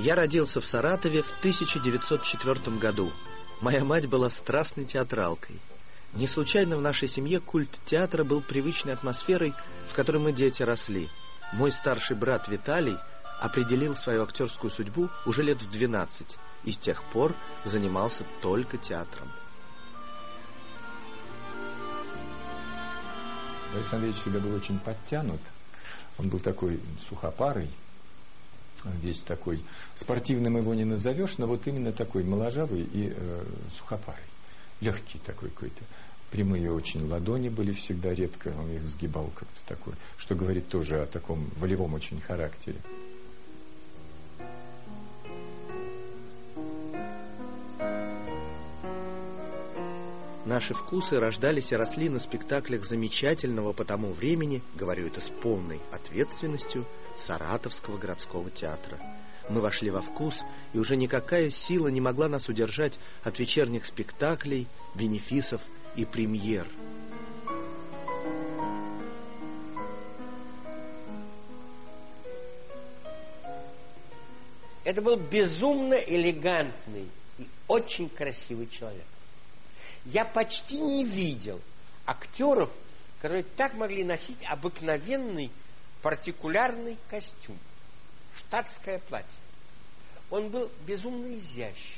Я родился в Саратове в 1904 году. Моя мать была страстной театралкой. Не случайно в нашей семье культ театра был привычной атмосферой, в которой мы, дети, росли. Мой старший брат Виталий определил свою актерскую судьбу уже лет в 12 и с тех пор занимался только театром. Борис Андреевич всегда был очень подтянут. Он был такой сухопарый, весь такой. Спортивным его не назовешь, но вот именно такой моложавый и сухопарый. Легкий такой какой-то. Прямые очень ладони были всегда, редко он их сгибал как-то такой, что говорит тоже о таком волевом очень характере. Наши вкусы рождались и росли на спектаклях замечательного по тому времени, говорю это с полной ответственностью, Саратовского городского театра. Мы вошли во вкус, и уже никакая сила не могла нас удержать от вечерних спектаклей, бенефисов и премьер. Это был безумно элегантный и очень красивый человек. Я почти не видел актеров, которые так могли носить обыкновенный партикулярный костюм, штатское платье. Он был безумно изящен.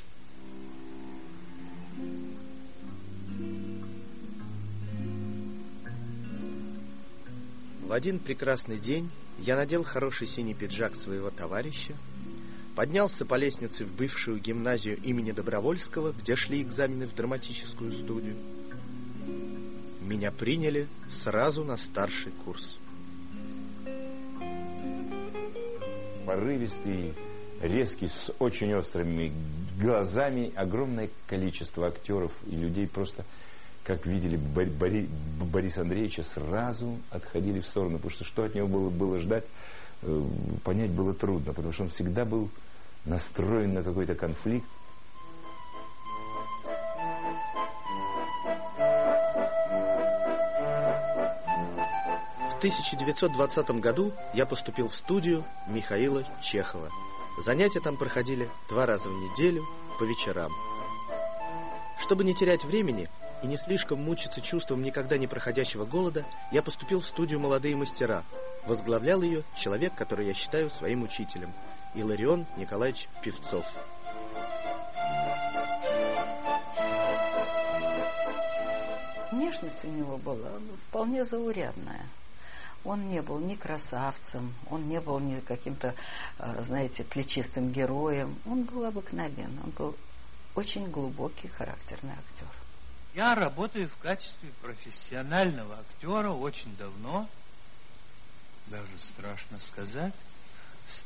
В один прекрасный день я надел хороший синий пиджак своего товарища, поднялся по лестнице в бывшую гимназию имени Добровольского, где шли экзамены в драматическую студию. Меня приняли сразу на старший курс. Порывистый, резкий, с очень острыми глазами. Огромное количество актеров и людей просто, как видели Бориса Андреевича, сразу отходили в сторону. Потому что от него было ждать, понять было трудно. Потому что он всегда был настроен на какой-то конфликт. В 1920 году я поступил в студию Михаила Чехова. Занятия там проходили 2 раза в неделю по вечерам. Чтобы не терять времени и не слишком мучиться чувством никогда не проходящего голода, я поступил в студию «Молодые мастера». Возглавлял ее человек, который я считаю своим учителем, Илларион Николаевич Певцов. Внешность у него была вполне заурядная. Он не был ни красавцем, он не был ни каким-то, знаете, плечистым героем. Он был обыкновенным, он был очень глубокий характерный актер. Я работаю в качестве профессионального актера очень давно, даже страшно сказать, с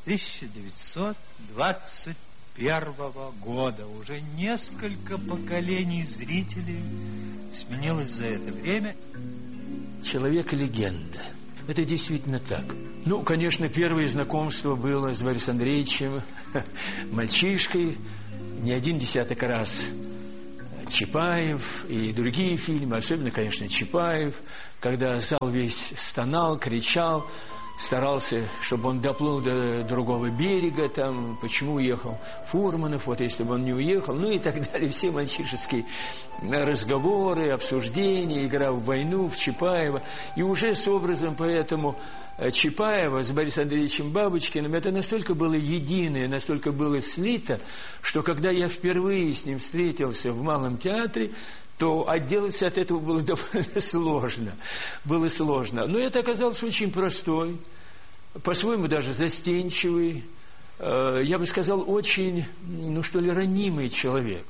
1921 года. Уже несколько поколений зрителей сменилось за это время. Человек-легенда. Это действительно так. Ну, конечно, первое знакомство было с Борисом Андреевичем, мальчишкой, не один десяток раз. Чапаев и другие фильмы, особенно, конечно, Чапаев, когда зал весь стонал, кричал, старался, чтобы он доплыл до другого берега, там, почему уехал Фурманов, вот если бы он не уехал, ну и так далее, все мальчишеские разговоры, обсуждения, игра в войну, в Чапаева, и уже с образом поэтому Чапаева с Борисом Андреевичем Бабочкиным, это настолько было единое, настолько было слито, что когда я впервые с ним встретился в Малом театре, то отделаться от этого было довольно сложно. Было сложно. Но это оказался очень простой, по-своему даже застенчивый, я бы сказал, очень, ну что ли, ранимый человек.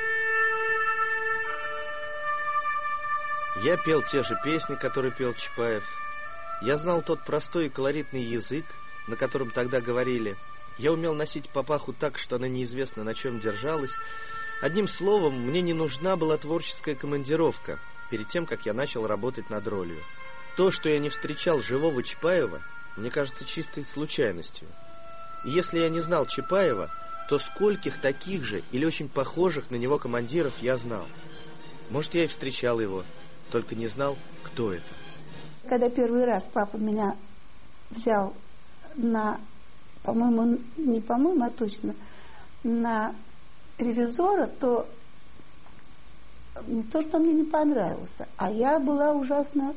Я пел те же песни, которые пел Чапаев. Я знал тот простой и колоритный язык, на котором тогда говорили. Я умел носить папаху так, что она неизвестно на чем держалась. Одним словом, мне не нужна была творческая командировка перед тем, как я начал работать над ролью. То, что я не встречал живого Чапаева, мне кажется чистой случайностью. И если я не знал Чапаева, то скольких таких же или очень похожих на него командиров я знал. Может, я и встречал его, только не знал, кто это. Когда первый раз папа меня взял на по-моему, не по-моему, а точно, на ревизора, то не то, что мне не понравился, а я была ужасно,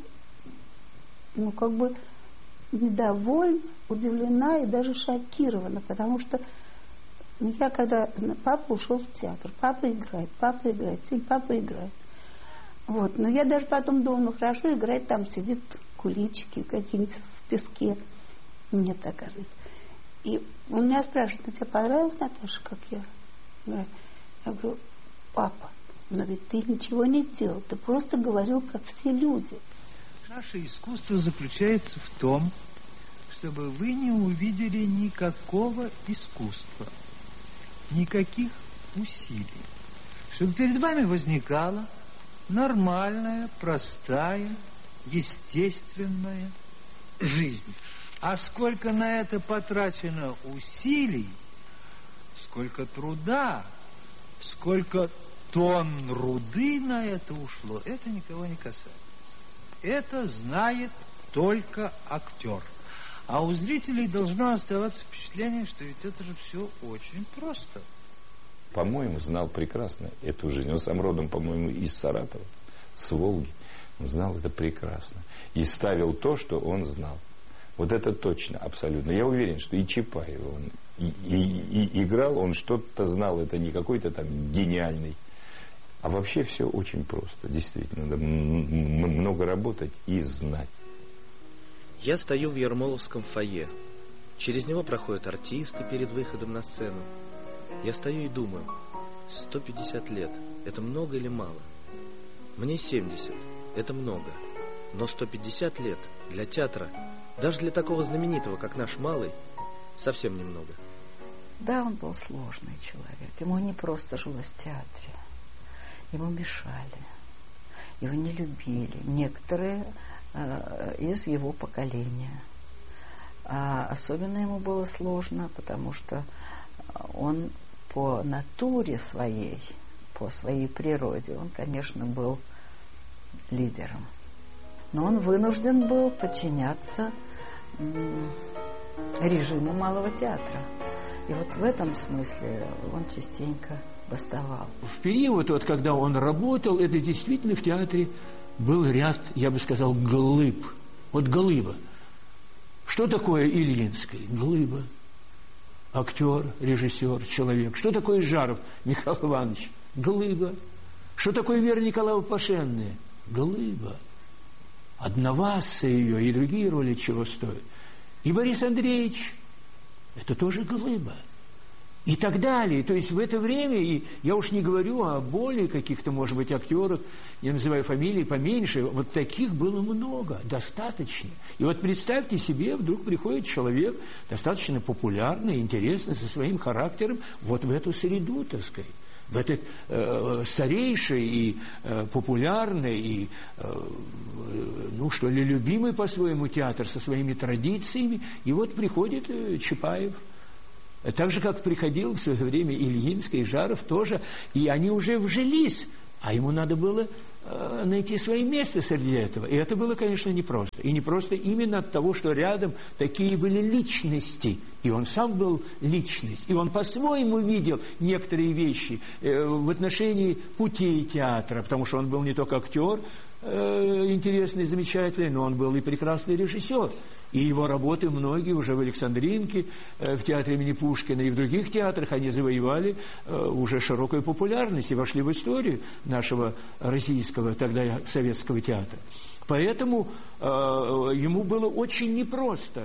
недовольна, удивлена и даже шокирована, потому что я когда... Папа ушел в театр, папа играет, папа играет. Вот. Но я даже потом думала, хорошо играет, там сидит куличики какие-нибудь в песке. Нет, оказывается. И он меня спрашивает, тебе понравилось, Наташа, как я играю? Я говорю, папа, но ведь ты ничего не делал, ты просто говорил, как все люди. Наше искусство заключается в том, чтобы вы не увидели никакого искусства, никаких усилий. Чтобы перед вами возникала нормальная, простая, естественная жизнь. А сколько на это потрачено усилий, сколько труда, сколько тонн руды на это ушло, это никого не касается. Это знает только актер. А у зрителей должно оставаться впечатление, что ведь это же все очень просто. По-моему, знал прекрасно эту жизнь. Он сам родом, по-моему, из Саратова, с Волги. Он знал это прекрасно. И ставил то, что он знал. Вот это точно, абсолютно. Я уверен, что и Чапаев, он и играл, он что-то знал. Это не какой-то там гениальный. А вообще все очень просто. Действительно, надо много работать и знать. Я стою в Ермоловском фойе. Через него проходят артисты перед выходом на сцену. Я стою и думаю, 150 лет – это много или мало? Мне 70 – это много. Но 150 лет для театра, даже для такого знаменитого, как наш Малый, совсем немного. Да, он был сложный человек. Ему не просто жилось в театре. Ему мешали. Его не любили. Некоторые из его поколения. А особенно ему было сложно, потому что он по натуре своей, по своей природе, он, конечно, был лидером. Но он вынужден был подчиняться режиму Малого театра. И вот в этом смысле он частенько бастовал. В период, вот, когда он работал, это действительно в театре был ряд, я бы сказал, глыб. Вот глыба. Что такое Ильинский? Глыба. Актер, режиссер, человек. Что такое Жаров Михаил Иванович? Глыба. Что такое Вера Николаевна Пашенная? Глыба. Одновасса ее и другие роли чего стоят. И Борис Андреевич, это тоже глыба. И так далее. То есть в это время, и я уж не говорю о более каких-то, может быть, актерах, я называю фамилии поменьше, вот таких было много, достаточно. И вот представьте себе, вдруг приходит человек, достаточно популярный, интересный, со своим характером, вот в эту среду, так сказать, в этот старейший и популярный, и, любимый по-своему театр со своими традициями, и вот приходит Чапаев. Так же, как приходил в свое время Ильинский и Жаров тоже, и они уже вжились, а ему надо было найти свое место среди этого. И это было, конечно, непросто. И непросто именно от того, что рядом такие были личности. И он сам был личность. И он по-своему видел некоторые вещи в отношении путей театра, потому что он был не только актер интересный, замечательный, но он был и прекрасный режиссер. И его работы многие уже в Александринке, в театре имени Пушкина и в других театрах, они завоевали уже широкую популярность и вошли в историю нашего российского, тогда советского театра. Поэтому ему было очень непросто.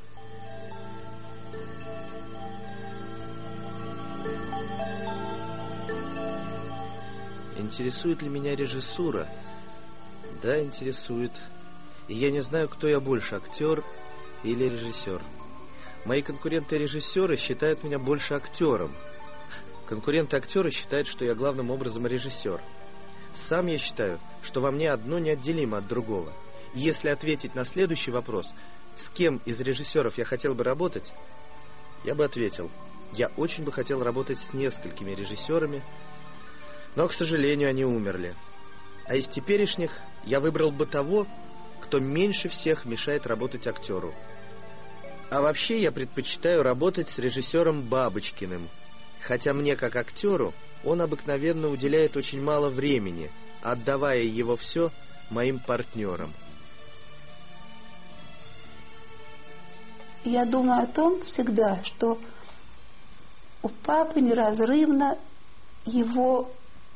Интересует ли меня режиссура? Да, интересует. И я не знаю, кто я больше, актер или режиссер. Мои конкуренты-режиссеры считают меня больше актером. Конкуренты-актеры считают, что я главным образом режиссер. Сам я считаю, что во мне одно неотделимо от другого. И если ответить на следующий вопрос, с кем из режиссеров я хотел бы работать, я бы ответил, я очень бы хотел работать с несколькими режиссерами, но, к сожалению, они умерли. А из теперешних я выбрал бы того, кто меньше всех мешает работать актеру. А вообще я предпочитаю работать с режиссером Бабочкиным. Хотя мне, как актеру, он обыкновенно уделяет очень мало времени, отдавая его все моим партнерам. Я думаю о том всегда, что у папы неразрывно его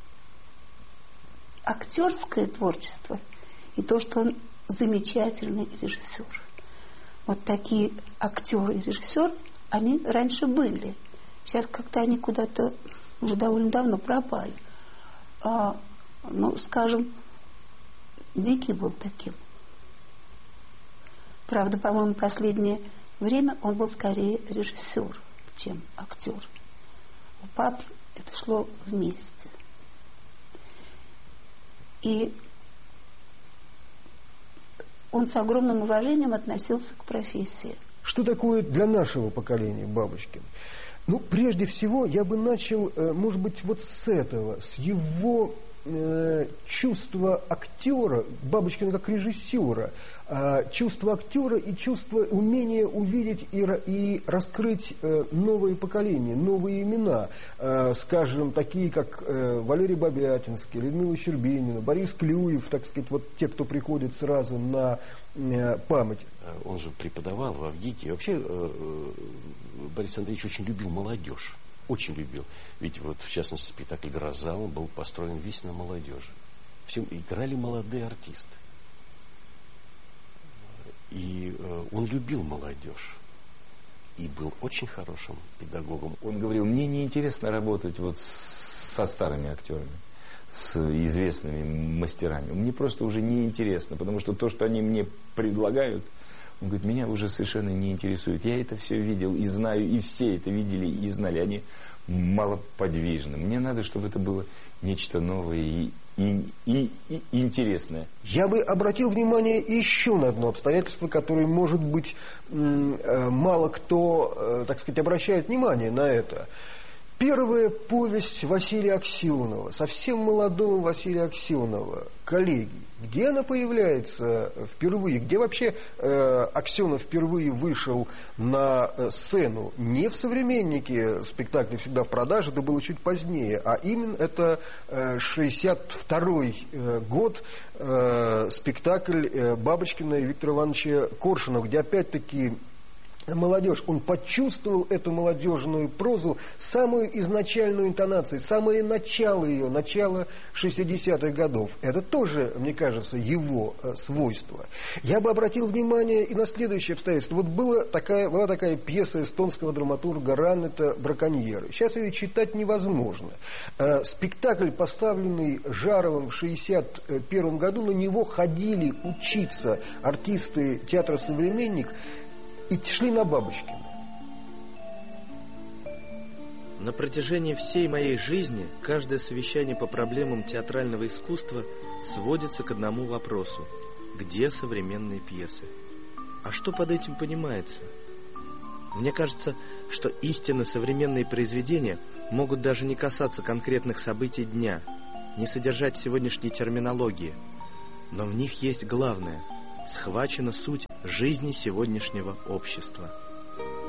актерское творчество и то, что он замечательный режиссер. Вот такие актеры и режиссеры, они раньше были. Сейчас как-то они куда-то уже довольно давно пропали. Скажем, Дикий был таким. Правда, по-моему, последнее время он был скорее режиссер, чем актер. У папы это шло вместе. И он с огромным уважением относился к профессии. Что такое для нашего поколения Бабочкин? Прежде всего, я бы начал, может быть, вот с этого, с его чувства актера, Бабочкина как режиссера, чувство актера и чувство умения увидеть и раскрыть новые поколения, новые имена, скажем, такие как Валерий Бабятинский, Людмила Щербинина, Борис Клюев, так сказать, вот те, кто приходит сразу на память. Он же преподавал в ВГИКе. И вообще Борис Андреевич очень любил молодежь. Очень любил. Ведь вот, в частности, спектакль «Гроза», он был построен весь на молодежи. Всем играли молодые артисты. И он любил молодежь. И был очень хорошим педагогом. Он говорил, мне неинтересно работать вот со старыми актерами, с известными мастерами. Мне просто уже неинтересно, потому что то, что они мне предлагают, он говорит, меня уже совершенно не интересует. Я это все видел и знаю, и все это видели и знали. Они малоподвижны. Мне надо, чтобы это было нечто новое и интересное. Я бы обратил внимание еще на одно обстоятельство, которое, может быть, мало кто, так сказать, обращает внимание на это. Первая повесть Василия Аксенова, совсем молодого Василия Аксенова, «Коллеги». Где она появляется впервые? Где вообще Аксенов впервые вышел на сцену? Не в «Современнике», спектакль всегда в продаже, это было чуть позднее, а именно это 62-й год, спектакль Бабочкина и Виктора Ивановича Коршунова, где опять-таки молодежь, он почувствовал эту молодежную прозу, самую изначальную интонацию, самое начало ее, начало 60-х годов. Это тоже, мне кажется, его свойство. Я бы обратил внимание и на следующее обстоятельство. Вот была такая пьеса эстонского драматурга Раннета «Браконьеры». Сейчас ее читать невозможно. Спектакль, поставленный Жаровым в 61 году, на него ходили учиться артисты театра «Современник», и шли на Бабочкина. На протяжении всей моей жизни каждое совещание по проблемам театрального искусства сводится к одному вопросу. Где современные пьесы? А что под этим понимается? Мне кажется, что истинно современные произведения могут даже не касаться конкретных событий дня, не содержать сегодняшней терминологии, но в них есть главное – схвачена суть жизни сегодняшнего общества.